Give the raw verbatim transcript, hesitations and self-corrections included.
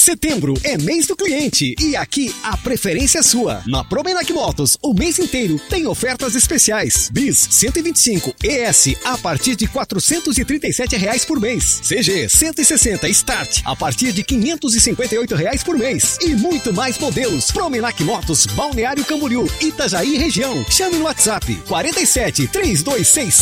Setembro é mês do cliente e aqui a preferência é sua. Na Promenac Motos, o mês inteiro tem ofertas especiais. Bis cento e vinte e cinco E S a partir de quatrocentos e trinta e sete reais por mês. C G cento e sessenta Start a partir de quinhentos e cinquenta e oito reais por mês. E muito mais modelos. Promenac Motos, Balneário Camboriú, Itajaí região. Chame no WhatsApp quarenta e sete, três dois seis